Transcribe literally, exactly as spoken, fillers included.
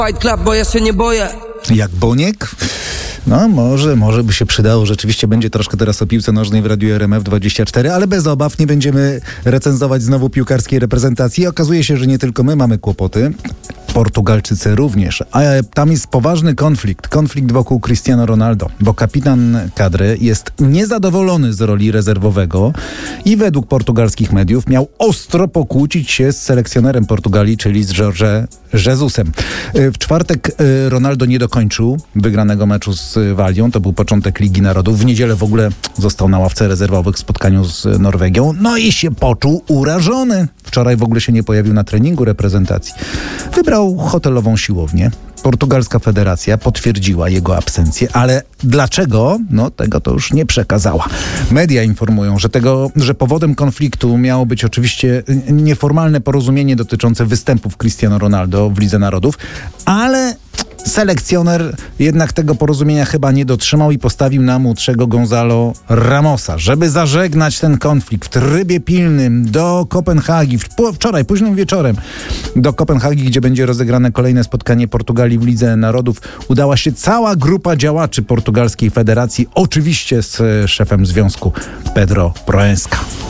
Fight Club, bo ja się nie boję. Jak Boniek? No może, może by się przydało. Rzeczywiście będzie troszkę teraz o piłce nożnej w Radiu R M F dwadzieścia cztery, ale bez obaw nie będziemy recenzować znowu piłkarskiej reprezentacji. Okazuje się, że nie tylko my mamy kłopoty. Portugalczycy również. A tam jest poważny konflikt. Konflikt wokół Cristiano Ronaldo, bo kapitan kadry jest niezadowolony z roli rezerwowego i według portugalskich mediów miał ostro pokłócić się z selekcjonerem Portugalii, czyli z Jorge Jesusem. W czwartek Ronaldo nie dokończył wygranego meczu z Walią. To był początek Ligi Narodów. W niedzielę w ogóle został na ławce rezerwowych w spotkaniu z Norwegią. No i się poczuł urażony. Wczoraj w ogóle się nie pojawił na treningu reprezentacji. Wybrał hotelową siłownię. Portugalska federacja potwierdziła jego absencję, ale dlaczego? No tego to już nie przekazała. Media informują, że, tego, że powodem konfliktu miało być oczywiście nieformalne porozumienie dotyczące występów Cristiano Ronaldo w Lidze Narodów, ale selekcjoner jednak tego porozumienia chyba nie dotrzymał i postawił na młodszego Gonzalo Ramosa, żeby zażegnać ten konflikt w trybie pilnym do Kopenhagi, wczoraj, późnym wieczorem do Kopenhagi, gdzie będzie rozegrane kolejne spotkanie Portugalii w Lidze Narodów. Udała się cała grupa działaczy portugalskiej federacji, oczywiście z szefem związku Pedro Proença.